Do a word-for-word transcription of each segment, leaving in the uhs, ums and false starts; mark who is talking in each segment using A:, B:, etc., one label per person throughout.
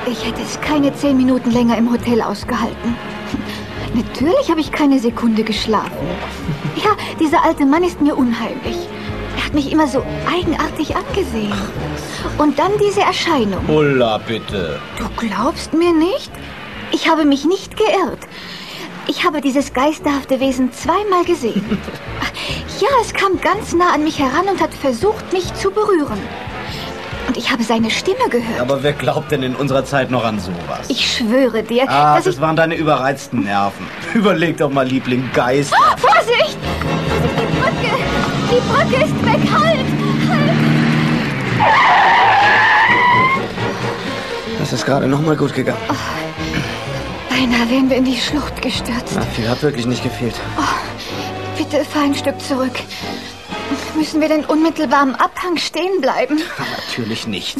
A: Ich hätte es keine zehn Minuten länger im Hotel ausgehalten. Natürlich habe ich keine Sekunde geschlafen. Ja, dieser alte Mann ist mir unheimlich. Er hat mich immer so eigenartig angesehen. Und dann diese Erscheinung.
B: Ulla, bitte.
A: Du glaubst mir nicht? Ich habe mich nicht geirrt. Ich habe dieses geisterhafte Wesen zweimal gesehen. Ja, es kam ganz nah an mich heran und hat versucht, mich zu berühren. Und ich habe seine Stimme gehört.
B: Aber wer glaubt denn in unserer Zeit noch an sowas?
A: Ich schwöre dir,
B: ah,
A: dass
B: das
A: ich...
B: waren deine überreizten Nerven. Überleg doch mal, Liebling, Geister.
A: Oh, Vorsicht! Vorsicht, die Brücke! Die Brücke ist weg! Halt! Halt!
B: Das ist gerade noch mal gut gegangen.
A: Oh, beinahe wären wir in die Schlucht gestürzt.
B: Na, viel hat wirklich nicht gefehlt.
A: Oh, bitte fahr ein Stück zurück. Müssen wir denn unmittelbar am Abhang stehen bleiben?
B: Natürlich nicht.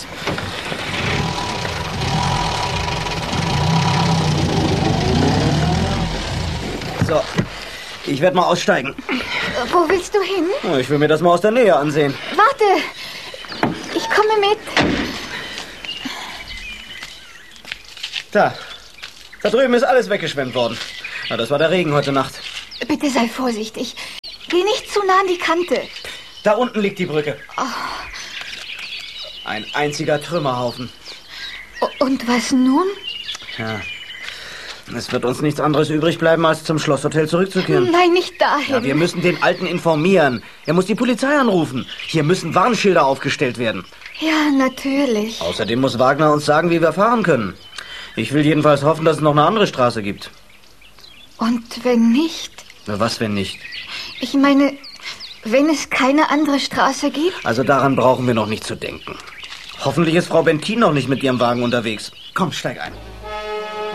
B: So, ich werde mal aussteigen.
A: Wo willst du hin?
B: Ich will mir das mal aus der Nähe ansehen.
A: Warte, ich komme mit.
B: Da, da drüben ist alles weggeschwemmt worden. Na, das war der Regen heute Nacht.
A: Bitte sei vorsichtig. Geh nicht zu nah an die Kante.
B: Da unten liegt die Brücke.
A: Oh.
B: Ein einziger Trümmerhaufen.
A: Und was nun?
B: Ja, es wird uns nichts anderes übrig bleiben, als zum Schlosshotel zurückzukehren.
A: Nein, nicht dahin.
B: Ja, wir müssen den Alten informieren. Er muss die Polizei anrufen. Hier müssen Warnschilder aufgestellt werden.
A: Ja, natürlich.
B: Außerdem muss Wagner uns sagen, wie wir fahren können. Ich will jedenfalls hoffen, dass es noch eine andere Straße gibt.
A: Und wenn nicht?
B: Na, was, wenn nicht?
A: Ich meine, wenn es keine andere Straße gibt?
B: Also daran brauchen wir noch nicht zu denken. Hoffentlich ist Frau Bentin noch nicht mit ihrem Wagen unterwegs. Komm, steig ein.